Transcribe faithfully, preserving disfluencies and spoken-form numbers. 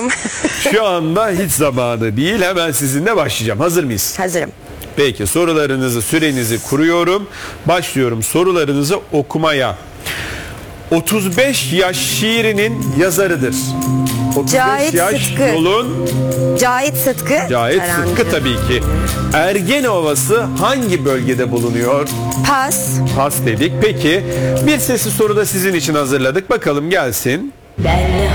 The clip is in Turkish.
Hazırım. Şu anda hiç zamanı değil. Hemen sizinle başlayacağım. Hazır mıyız? Hazırım. Peki, sorularınızı, sürenizi kuruyorum. Başlıyorum sorularınızı okumaya. otuz beş yaş şiirinin yazarıdır. otuz beş Cahit yaş Sıtkı. yolun Cahit Sıtkı. Cahit Karancı. Sıtkı tabii ki. Ergene Ovası hangi bölgede bulunuyor? Pas. Pas dedik. Peki, bir sesli soru da sizin için hazırladık. Bakalım gelsin. Ben